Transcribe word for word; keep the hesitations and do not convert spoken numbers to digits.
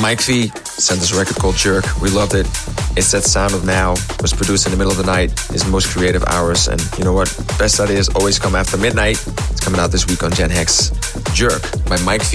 Mike V sent us a record called Jerk. We loved it. It's that sound of now. It was produced in the middle of the night. His most creative hours. And you know what? Best ideas always come after midnight. It's coming out this week on Gen Hex. Jerk by Mike V.